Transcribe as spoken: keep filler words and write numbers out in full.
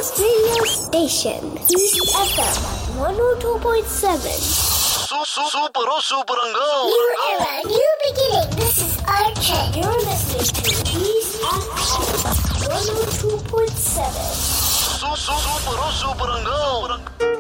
best radio station, East F M one oh two point seven. Super, oh, super, and go. New era, new beginning. This is our trend. You're listening to East F M one oh two point seven. Super, oh, super, and go.